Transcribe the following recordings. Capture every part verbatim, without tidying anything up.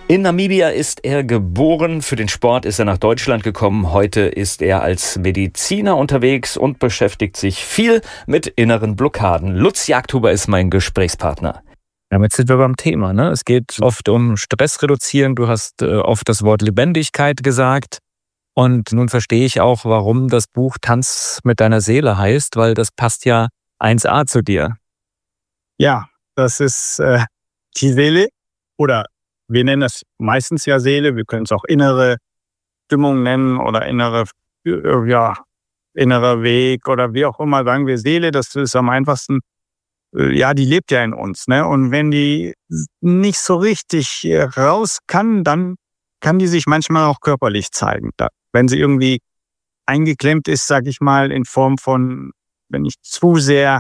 In Namibia ist er geboren, für den Sport ist er nach Deutschland gekommen. Heute ist er als Mediziner unterwegs und beschäftigt sich viel mit inneren Blockaden. Lutz Jagdhuber ist mein Gesprächspartner. Damit sind wir beim Thema, ne? Es geht oft um Stress reduzieren. Du hast äh, oft das Wort Lebendigkeit gesagt. Und nun verstehe ich auch, warum das Buch Tanz mit deiner Seele heißt, weil das passt ja eins a zu dir. Ja, das ist äh, die Seele, oder wir nennen das meistens ja Seele. Wir können es auch innere Stimmung nennen oder innere, äh, ja, innerer Weg oder wie auch immer. Sagen wir Seele, das ist am einfachsten. Äh, ja, die lebt ja in uns, ne? Und wenn die nicht so richtig raus kann, dann kann die sich manchmal auch körperlich zeigen. Da, wenn sie irgendwie eingeklemmt ist, sag ich mal, in Form von, wenn ich zu sehr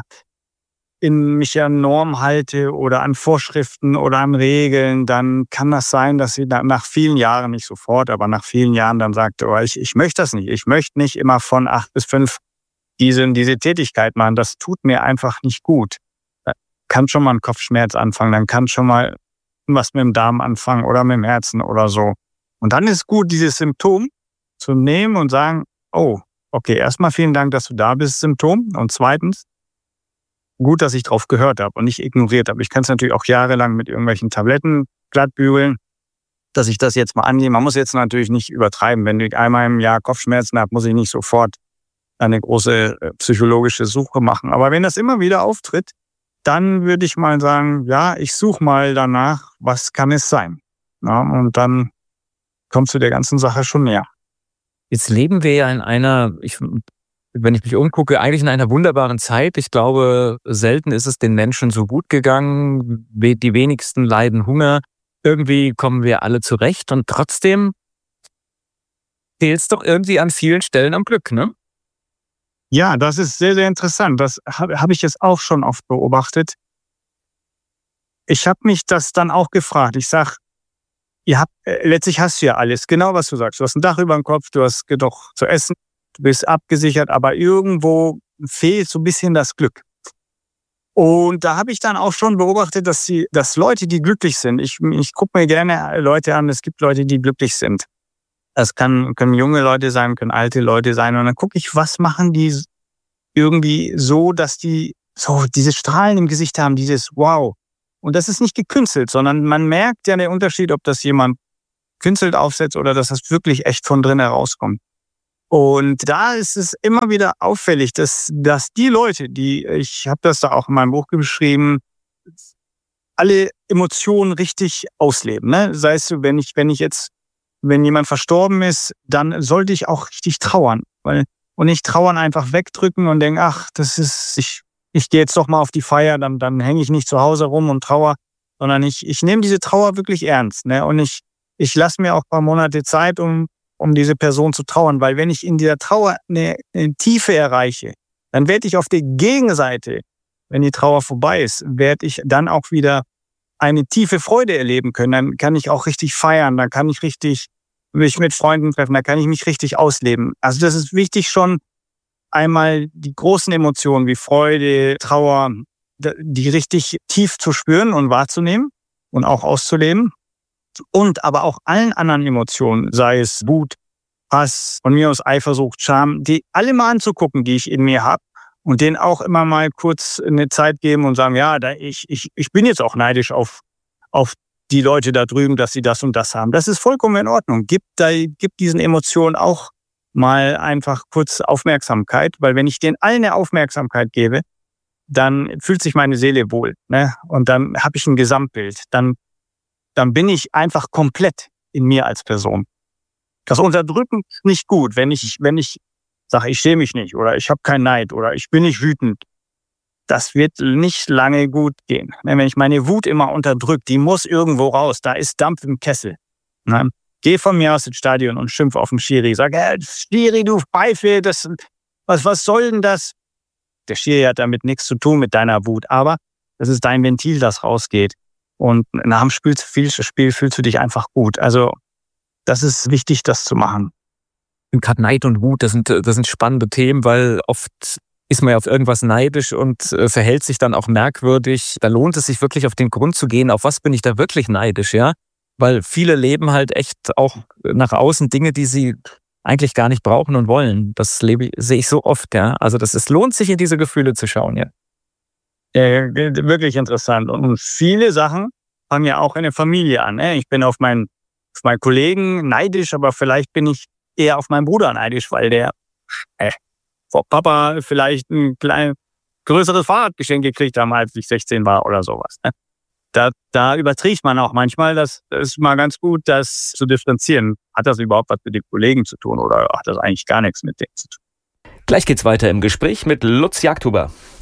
in mich an Normen halte oder an Vorschriften oder an Regeln, dann kann das sein, dass sie nach vielen Jahren, nicht sofort, aber nach vielen Jahren dann sagt, oh, ich, ich möchte das nicht. Ich möchte nicht immer von acht bis fünf diese, diese Tätigkeit machen. Das tut mir einfach nicht gut. Da kann schon mal ein Kopfschmerz anfangen, dann kann schon mal was mit dem Darm anfangen oder mit dem Herzen oder so. Und dann ist es gut, dieses Symptom zu nehmen und sagen, oh, okay, erstmal vielen Dank, dass du da bist, Symptom. Und zweitens, gut, dass ich drauf gehört habe und nicht ignoriert habe. Ich kann es natürlich auch jahrelang mit irgendwelchen Tabletten glattbügeln, dass ich das jetzt mal annehme. Man muss jetzt natürlich nicht übertreiben. Wenn ich einmal im Jahr Kopfschmerzen habe, muss ich nicht sofort eine große psychologische Suche machen. Aber wenn das immer wieder auftritt, dann würde ich mal sagen, ja, ich suche mal danach, was kann es sein? Ja, und dann kommst du der ganzen Sache schon näher. Jetzt leben wir ja in einer, ich, wenn ich mich umgucke, eigentlich in einer wunderbaren Zeit. Ich glaube, selten ist es den Menschen so gut gegangen. Die wenigsten leiden Hunger. Irgendwie kommen wir alle zurecht. Und trotzdem fehlt es doch irgendwie an vielen Stellen am Glück, ne? Ja, das ist sehr, sehr interessant. Das habe hab ich jetzt auch schon oft beobachtet. Ich habe mich das dann auch gefragt. Ich sage, ihr habt, äh, letztlich hast du ja alles, genau was du sagst. Du hast ein Dach über dem Kopf, du hast genug zu essen, du bist abgesichert, aber irgendwo fehlt so ein bisschen das Glück. Und da habe ich dann auch schon beobachtet, dass, die, dass Leute, die glücklich sind, ich, ich gucke mir gerne Leute an, es gibt Leute, die glücklich sind. Das kann, können junge Leute sein, können alte Leute sein. Und dann gucke ich, was machen die irgendwie so, dass die so diese Strahlen im Gesicht haben, dieses Wow. Und das ist nicht gekünstelt, sondern man merkt ja den Unterschied, ob das jemand künstelt aufsetzt oder dass das wirklich echt von drin herauskommt. Und da ist es immer wieder auffällig, dass, dass die Leute, die, ich habe das da auch in meinem Buch beschrieben, alle Emotionen richtig ausleben. Ne? Sei es, wenn ich, wenn ich jetzt, wenn jemand verstorben ist, dann sollte ich auch richtig trauern. Weil, und nicht trauern einfach wegdrücken und denken, ach, das ist, ich, ich gehe jetzt doch mal auf die Feier, dann, dann hänge ich nicht zu Hause rum und trauer, sondern ich, ich nehme diese Trauer wirklich ernst. Ne? Und ich, ich lasse mir auch ein paar Monate Zeit, um, um diese Person zu trauern. Weil wenn ich in dieser Trauer eine, eine Tiefe erreiche, dann werde ich auf der Gegenseite, wenn die Trauer vorbei ist, werde ich dann auch wieder eine tiefe Freude erleben können. Dann kann ich auch richtig feiern, dann kann ich richtig mich mit Freunden treffen, dann kann ich mich richtig ausleben. Also das ist wichtig, schon einmal die großen Emotionen wie Freude, Trauer, die richtig tief zu spüren und wahrzunehmen und auch auszuleben. Und aber auch allen anderen Emotionen, sei es Wut, Hass, von mir aus Eifersucht, Scham, die alle mal anzugucken, die ich in mir habe und denen auch immer mal kurz eine Zeit geben und sagen, ja, da ich, ich, ich bin jetzt auch neidisch auf, auf die Leute da drüben, dass sie das und das haben. Das ist vollkommen in Ordnung. Gib, da, gib diesen Emotionen auch mal einfach kurz Aufmerksamkeit, weil wenn ich denen allen eine Aufmerksamkeit gebe, dann fühlt sich meine Seele wohl, ne? Und dann habe ich ein Gesamtbild. Dann, dann bin ich einfach komplett in mir als Person. Das Unterdrücken ist nicht gut, wenn ich, wenn ich sage, ich schäme mich nicht oder ich habe keinen Neid oder ich bin nicht wütend. Das wird nicht lange gut gehen. Wenn ich meine Wut immer unterdrücke, die muss irgendwo raus. Da ist Dampf im Kessel. Ne? Geh von mir aus ins Stadion und schimpf auf den Schiri. Sag, hey, Schiri, du Pfeife, das, was, was soll denn das? Der Schiri hat damit nichts zu tun mit deiner Wut. Aber das ist dein Ventil, das rausgeht. Und nach dem Spiel, Spiel fühlst du dich einfach gut. Also das ist wichtig, das zu machen. Gerade Neid und Wut, das sind, das sind spannende Themen, weil oft ist man ja auf irgendwas neidisch und äh, verhält sich dann auch merkwürdig. Da lohnt es sich wirklich auf den Grund zu gehen, auf was bin ich da wirklich neidisch, ja? weil viele leben halt echt auch nach außen Dinge, die sie eigentlich gar nicht brauchen und wollen. Das lebe, sehe ich so oft, ja. Also das es lohnt sich, in diese Gefühle zu schauen, ja. Ja, wirklich interessant. Und viele Sachen fangen ja auch in der Familie an. Ne? Ich bin auf meinen, auf meinen Kollegen neidisch, aber vielleicht bin ich eher auf meinen Bruder neidisch, weil der äh, vor Papa vielleicht ein klein, größeres Fahrradgeschenk gekriegt haben, als ich sechzehn war oder sowas. Ne? Da, da überträgt man auch manchmal. Das ist mal ganz gut, das zu differenzieren. Hat das überhaupt was mit den Kollegen zu tun oder hat das eigentlich gar nichts mit denen zu tun? Gleich geht's weiter im Gespräch mit Lutz Jagdhuber.